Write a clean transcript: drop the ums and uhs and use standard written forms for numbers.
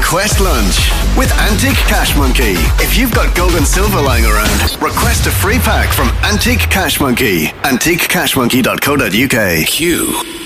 Request lunch with Antique Cash Monkey. If you've got gold and silver lying around, request a free pack from Antique Cash Monkey. AntiqueCashMonkey.co.uk. Q.